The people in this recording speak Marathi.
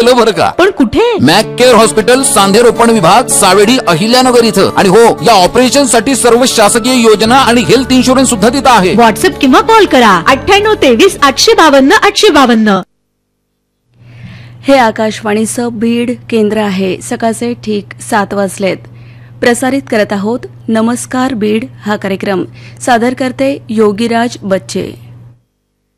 झालं बरं का. पण कुठे? मॅक केअर हॉस्पिटल, सांधेरोपण विभाग, सावेडी, अहिल्यानगर इथं. आणि हो, या ऑपरेशन साठी सर्व शासकीय योजना आणि हेल्थ इन्शुरन्स सुद्धा तिथं आहे. व्हॉट्सअप किंवा कॉल करा 9823 852 852. हे आकाशवाणीचं बीड केंद्र आहे. सकाळचे ठीक 7 वाजलेत. प्रसारित करत आहोत नमस्कार बीड हा कार्यक्रम. सादर करते योगीराज बच्चे.